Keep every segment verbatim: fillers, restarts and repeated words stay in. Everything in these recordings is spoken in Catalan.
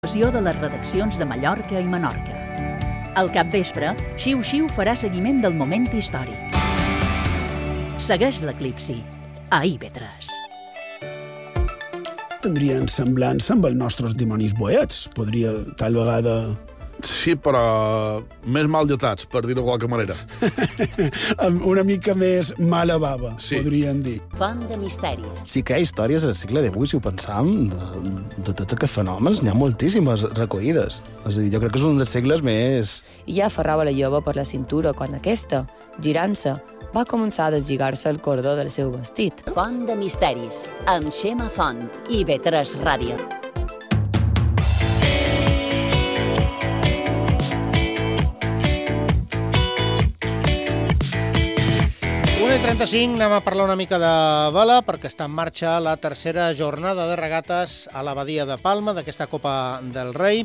de les redaccions de Mallorca i Menorca. Al capvespre, Xiu Xiu farà seguiment del moment històric. Segueix l'eclipsi a I V tres. Tindrien semblança amb els nostres dimonis boets. Podria, tal vegada... Sí, però més mal dotats, per dir-ho de qualque manera. Amb una mica més mala bava, sí. Podríem dir. Font de misteris. Sí que hi ha històries al segle divuit, si ho pensam, de, de tots aquests fenòmens, n'hi ha moltíssimes recollides. És a dir, jo crec que és un dels segles més... I ja aferrava la jove per la cintura quan aquesta, girant-se, va començar a deslligar-se el cordó del seu vestit. Font de misteris, amb Xema Font, I V tres Ràdio. una i trenta-cinc, anem a parlar una mica de vela, perquè està en marxa la tercera jornada de regates a la Badia de Palma d'aquesta Copa del Rei.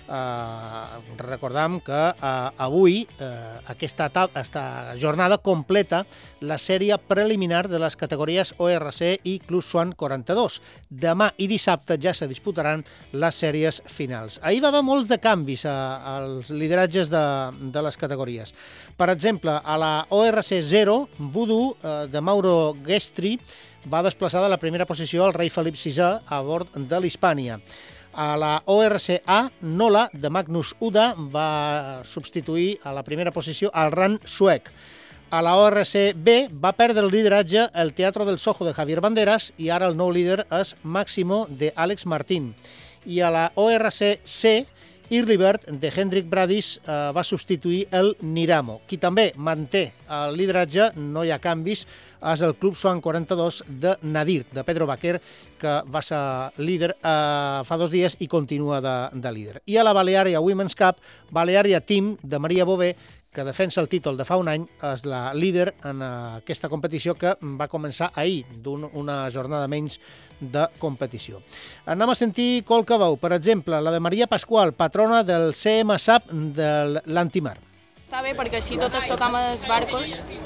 Uh, recordam que uh, avui uh, aquesta, aquesta jornada completa la sèrie preliminar de les categories O R C i Club Swan quaranta-dos. Demà i dissabte ja se disputaran les sèries finals. Ahir va haver molts de canvis uh, als lideratges de, de les categories. Per exemple, a la O R C zero, Voodoo uh, de Mauro Guestri va desplaçar de la primera posició al rei Felip sisè a bord de l'Hispània. A la O R C A, Nola, de Magnus Uda, va substituir a la primera posició al ran suec. A la O R C B va perdre el lideratge el Teatro del Soho de Javier Banderas i ara el nou líder és Máximo de Àlex Martín. I a la O R C C, Early Bird de Hendrik Bradis eh, va substituir el Niramo. Qui també manté el lideratge, no hi ha canvis, és el Club Swan quaranta-dos de Nadir, de Pedro Baquer, que va ser líder eh, fa dos dies i continua de, de líder. I a la Baleària Women's Cup, Baleària Team de Maria Bové, que defensa el títol de fa un any, és la líder en aquesta competició que va començar ahir, d'una jornada menys de competició. Anem a sentir qualque veu, per exemple, la de Maria Pasqual, patrona del C M S A P de l'Antimar. Està bé perquè així totes tocam els barcos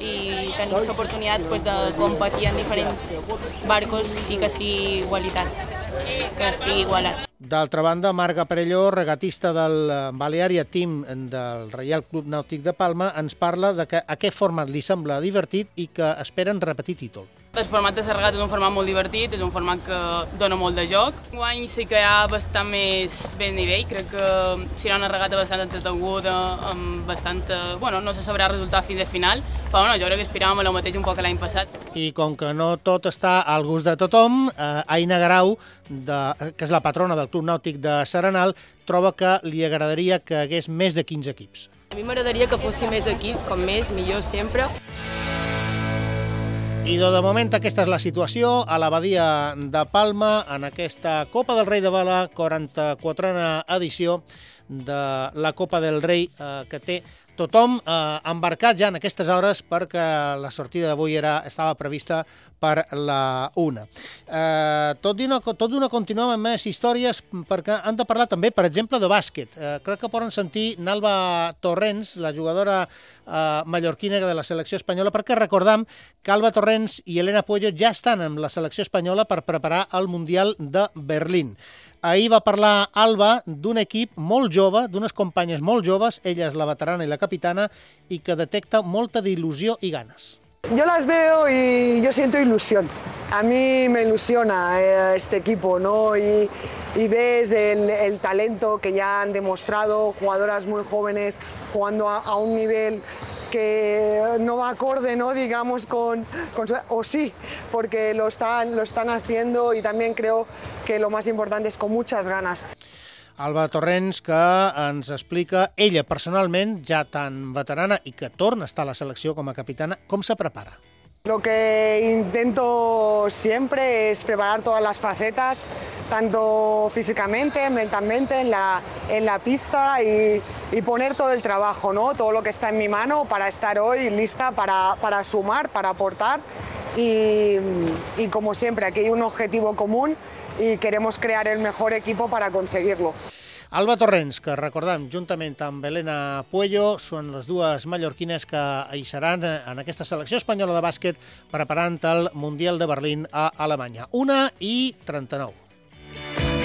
i tenim l'oportunitat pues, de competir en diferents barcos i que sigui igualitat, que estigui igualat. D'altra banda, Marga Perelló, regatista del Baleària Team del Reial Club Nàutic de Palma, ens parla de que aquest format li sembla divertit i que esperen repetir títol. El format de regat és un format molt divertit, és un format que dona molt de joc. Enguany sí que hi ha bastant més ben nivell, crec que serà una regata bastant entretinguda, amb bastant... Bueno, no se sabrà el resultat fins al final, però bueno, jo crec que aspiràvem a lo mateix un poc l'any passat. I com que no tot està al gust de tothom, eh, Aina Grau, de, que és la patrona del Club Nàutic de Serenal, troba que li agradaria que hagués més de quinze equips. A mi m'agradaria que fossin més equips, com més, millor sempre. I de moment aquesta és la situació a la Badia de Palma en aquesta Copa del Rei de Vela, quaranta-quatrena edició de la Copa del Rei eh, que té tothom eh, embarcat ja en aquestes hores perquè la sortida d'avui era estava prevista per la una. Eh, tot d'una tot d'una continuem amb més històries perquè han de parlar també, per exemple, de bàsquet. Eh, crec que poden sentir Nalba Torrents, la jugadora eh, mallorquina de la selecció espanyola, perquè recordam que Alba Torrents i Elena Puello ja estan amb la selecció espanyola per preparar el Mundial de Berlín. Ahir va parlar Alba d'un equip molt jove, d'unes companyes molt joves, ella és la veterana i la capitana, i que detecta molta d'il·lusió i ganes. Yo las veo y yo siento ilusión. A mí me ilusiona este equipo, ¿no? Y, y ves el, el talento que ya han demostrado, jugadoras muy jóvenes jugando a, a un nivel que no va acorde, ¿no? Digamos, con, con su, o sí, porque lo están, lo están haciendo y también creo que lo más importante es con muchas ganas. Alba Torrents, que ens explica ella personalment, ja tan veterana i que torna a estar a la selecció com a capitana, com se prepara. Lo que intento siempre es preparar todas las facetas, tanto físicamente, mentalmente, en la, en la pista y, y poner todo el trabajo, ¿no? Todo lo que está en mi mano para estar hoy lista para, para sumar, para aportar y, y como siempre, aquí hay un objetivo común i queremos crear el mejor equipo para conseguirlo. Alba Torrents, que recordem, juntament amb Elena Puello, són les dues mallorquines que hi seran en aquesta selecció espanyola de bàsquet preparant el Mundial de Berlín a Alemanya. una i trenta-nou.